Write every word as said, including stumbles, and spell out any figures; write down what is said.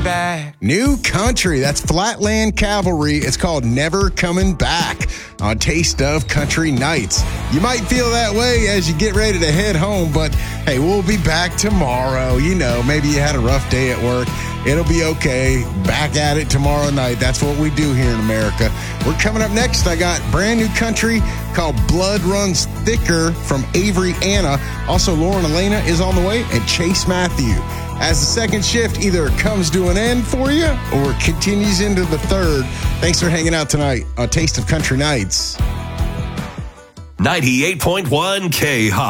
back. New country. That's Flatland Cavalry. It's called Never Coming Back on Taste of Country Nights. You might feel that way as you get ready to head home, but hey, we'll be back tomorrow. You know, maybe you had a rough day at work. It'll be okay. Back at it tomorrow night. That's what we do here in America. We're coming up next. I got brand new country called Blood Runs Thicker from Avery Anna. Also, Lauren Elena is on the way, and Chase Matthew. As the second shift either comes to an end for you or continues into the third. Thanks for hanging out tonight on Taste of Country Nights. ninety-eight point one K-Hop.